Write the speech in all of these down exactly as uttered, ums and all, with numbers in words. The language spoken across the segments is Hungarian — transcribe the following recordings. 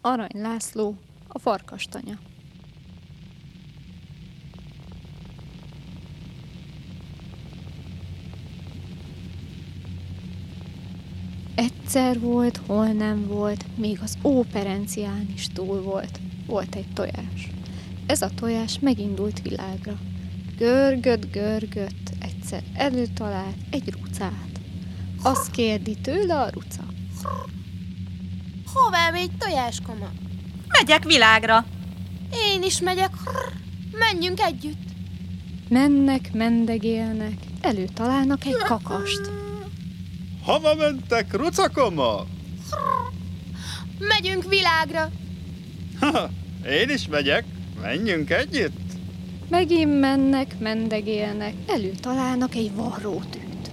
Arany László, a farkastanya. Egyszer volt, hol nem volt, még az óperencián is túl volt. Volt egy tojás. Ez a tojás megindult világra. Görgött, görgött, egyszer előtalált egy rucát. Azt kérdi tőle a ruca. Hová megy, tojáskoma? Megyek világra. Én is megyek. Menjünk együtt. Mennek, mendegélnek, előtalálnak egy kakast. Hova mentek, rucakoma? Megyünk világra. Ha, én is megyek. Menjünk együtt. Megint mennek, mendegélnek, előtalálnak egy varrótűt.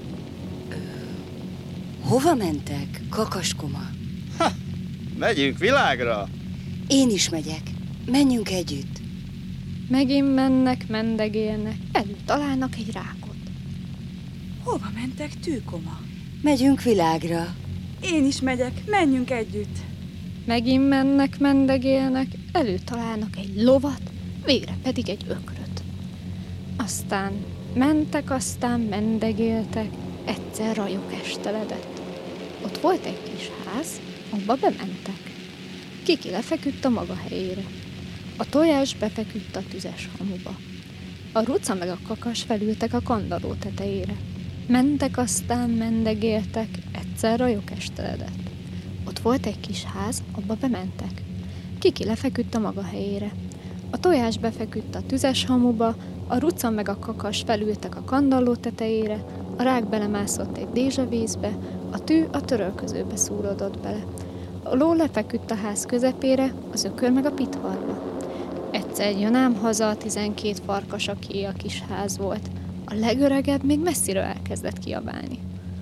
Hova mentek, kakaskoma? Ha, megyünk világra. Én is megyek. Menjünk együtt. Megint mennek, mendegélnek, előtalálnak egy rákot. Hova mentek, tűkoma? Megyünk világra. Én is megyek, menjünk együtt. Megint mennek, mendegélnek, előtalálnak egy lovat, végre pedig egy ökröt. Aztán mentek, aztán mendegéltek, egyszer rajok esteledett. Ott volt egy kis ház, abba bementek. Kiki lefeküdt a maga helyére. A tojás befeküdt a tüzes hamuba. A ruca meg a kakas felültek a kandalló tetejére. Mentek, aztán mendegéltek, egyszer rajok esteledett. Ott volt egy kis ház, abba bementek. Kiki lefeküdt a maga helyére. A tojás befeküdt a tüzes hamuba, a ruca meg a kakas felültek a kandalló tetejére, a rák belemászott egy dézsavízbe, a tű a törölközőbe szúrodott bele. A ló lefeküdt a ház közepére, az ökör meg a pitvarba. Egyszer jön ám haza a tizenkét farkas, aki a kis ház volt. A legöregebb még messziről elkezdett kiabálni.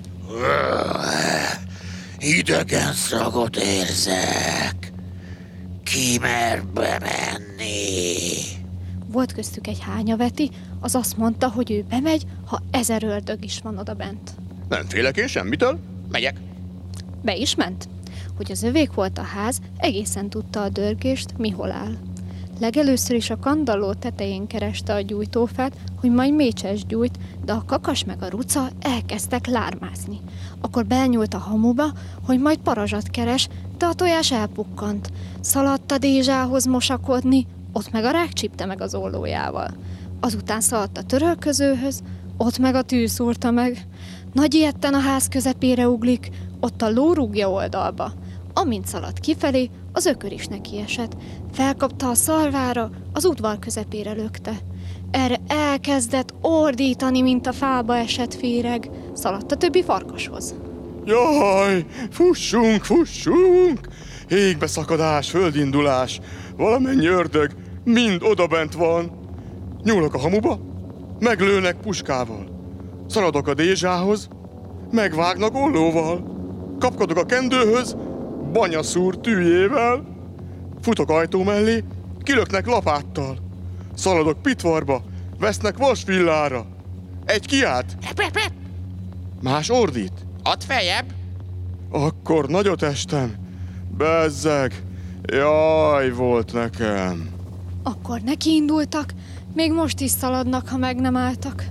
Idegen szagot érzek. Ki mer bemenni? Volt köztük egy hányaveti, az azt mondta, hogy ő bemegy, ha ezer ördög is van oda bent. Nem félek én semmitől. Megyek. Be is ment. Hogy az övék volt a ház, egészen tudta a dörgést, mi hol áll. Legelőször is a kandalló tetején kereste a gyújtófát, hogy majd mécses gyújt, de a kakas meg a ruca elkezdtek lármázni. Akkor belnyúlt a hamuba, hogy majd parazsat keres, de a tojás elpukkant. Szaladt a dézsához mosakodni, ott meg a rák csípte meg az ollójával. Azután szaladt a törölközőhöz, ott meg a tű szúrta meg. Nagy ijedten a ház közepére uglik, ott a ló rúgja oldalba. Amint szaladt kifelé, az ökör is nekiesett. Felkapta a szarvára, az udvar közepére lökte. Erre elkezdett ordítani, mint a fába esett féreg. Szaladt a többi farkashoz. Jaj, fussunk, fussunk! Égbeszakadás, földindulás, valamennyi ördög mind odabent van. Nyúlok a hamuba, meglőnek puskával. Szaladok a dézsához, megvágnak ollóval. Kapkodok a kendőhöz, banyaszúr tűjével. Futok ajtó mellé, kilöknek lapáttal. Szaladok pitvarba, vesznek vasvillára. Egy kiált, Rep, rep, rep. más ordít. Ott feljebb. Akkor nagyot estem. Bezzeg. Jaj, volt nekem. Akkor nekiindultak, még most is szaladnak, ha meg nem álltak.